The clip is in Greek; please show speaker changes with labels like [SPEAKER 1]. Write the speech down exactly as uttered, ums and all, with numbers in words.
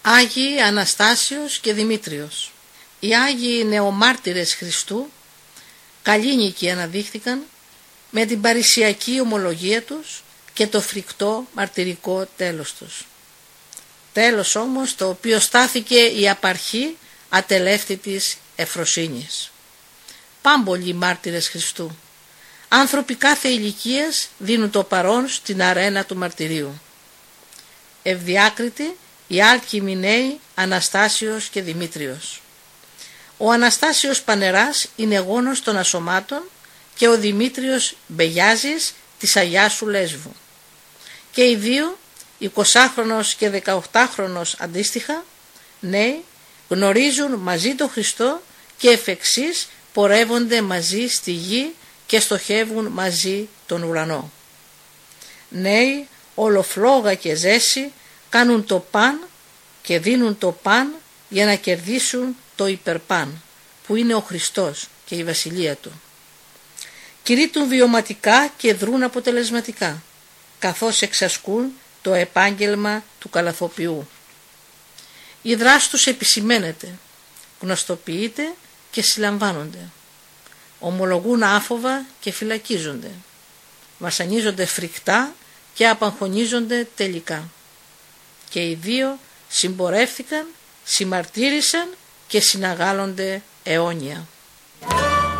[SPEAKER 1] Άγιοι Αναστάσιος και Δημήτριος. Οι Άγιοι νεομάρτυρες Χριστού καλήνικοι αναδείχθηκαν με την παρησιακή ομολογία τους και το φρικτό μαρτυρικό τέλος τους. Τέλος όμως το οποίο στάθηκε η απαρχή ατελεύτητης ευφροσύνης. Πάμπολοι μάρτυρες Χριστού, άνθρωποι κάθε ηλικίας δίνουν το παρόν στην αρένα του μαρτυρίου. Ευδιάκριτοι οι άλκημοι νέοι Αναστάσιος και Δημήτριος. Ο Αναστάσιος Πανεράς είναι γόνος των Ασωμάτων και ο Δημήτριος Μπεγιάζης της Αγιάς σου Λέσβου. Και οι δύο, εικοσάχρονος και δεκαοκτάχρονος αντίστοιχα, νέοι, γνωρίζουν μαζί τον Χριστό και εφ' εξής πορεύονται μαζί στη γη και στοχεύουν μαζί τον ουρανό. Νέοι, ολοφλόγα και ζέση, κάνουν το παν και δίνουν το παν για να κερδίσουν το υπερπαν, που είναι ο Χριστός και η βασιλεία του. Κηρύττουν βιωματικά και δρούν αποτελεσματικά, καθώς εξασκούν το επάγγελμα του καλαθοποιού. Η δράση τους επισημαίνεται, γνωστοποιείται και συλλαμβάνονται. Ομολογούν άφοβα και φυλακίζονται. Βασανίζονται φρικτά και απαγχωνίζονται τελικά. Και οι δύο συμπορεύθηκαν, συμμαρτύρησαν και συναγάλλονται αιώνια.